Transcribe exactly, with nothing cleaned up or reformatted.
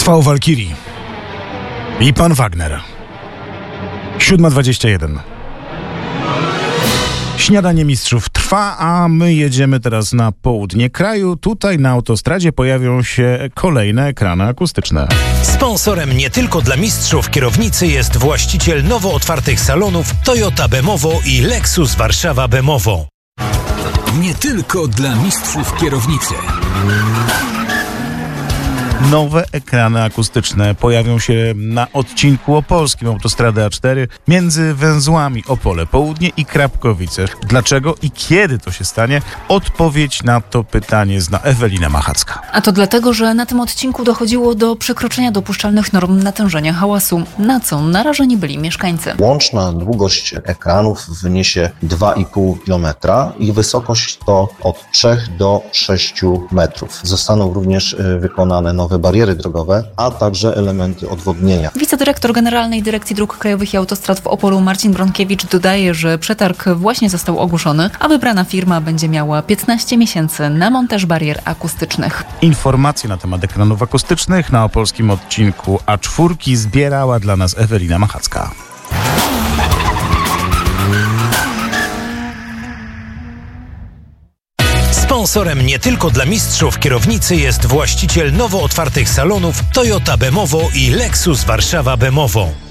Trwał Walkirii i pan Wagner. siódma dwadzieścia jeden. Śniadanie mistrzów trwa, a my jedziemy teraz na południe kraju. Tutaj na autostradzie pojawią się kolejne ekrany akustyczne. Sponsorem nie tylko dla mistrzów kierownicy jest właściciel nowo otwartych salonów Toyota Bemowo i Lexus Warszawa Bemowo. Nie tylko dla mistrzów kierownicy. Nowe ekrany akustyczne pojawią się na odcinku opolskim autostrady A cztery między węzłami Opole Południe i Krapkowice. Dlaczego i kiedy to się stanie? Odpowiedź na to pytanie zna Ewelina Machacka. A to dlatego, że na tym odcinku dochodziło do przekroczenia dopuszczalnych norm natężenia hałasu, na co narażeni byli mieszkańcy. Łączna długość ekranów wyniesie dwa i pół kilometra i wysokość to od trzech do sześciu metrów. Zostaną również wykonane nowe bariery drogowe, a także elementy odwodnienia. Wicedyrektor Generalnej Dyrekcji Dróg Krajowych i Autostrad w Opolu Marcin Bronkiewicz dodaje, że przetarg właśnie został ogłoszony, a wybrana firma będzie miała piętnaście miesięcy na montaż barier akustycznych. Informacje na temat ekranów akustycznych na opolskim odcinku A cztery zbierała dla nas Ewelina Machacka. Sponsorem nie tylko dla mistrzów kierownicy jest właściciel nowo otwartych salonów Toyota Bemowo i Lexus Warszawa Bemowo.